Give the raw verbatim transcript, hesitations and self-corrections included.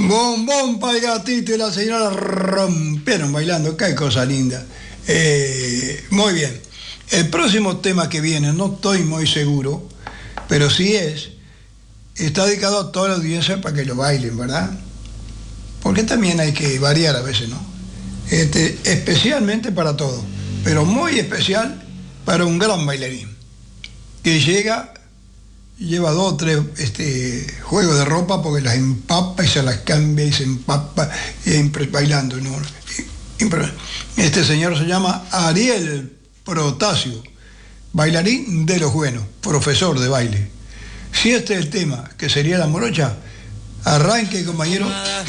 Bombón para el gatito y la señora rompieron bailando, qué cosa linda. Eh, muy bien. El próximo tema que viene, no estoy muy seguro, pero sí es, está dedicado a toda la audiencia para que lo bailen, ¿verdad? Porque también hay que variar a veces, ¿no? Este, especialmente para todos, pero muy especial para un gran bailarín, que llega, lleva dos o tres este, juegos de ropa porque las empapa y se las cambia y se empapa y bailando, ¿no? Este señor se llama Ariel Protasio, bailarín de los buenos, profesor de baile. Si este es el tema, que sería la morocha, arranque, compañero.